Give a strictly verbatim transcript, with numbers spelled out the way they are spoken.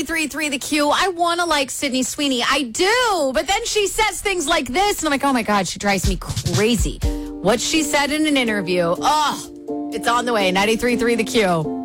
ninety-three point three The Q. I want to like Sydney Sweeney. I do. But then she says things like this. And I'm like, oh, my God, she drives me crazy. What she said in an interview. Oh, it's on the way. ninety-three point three The Q.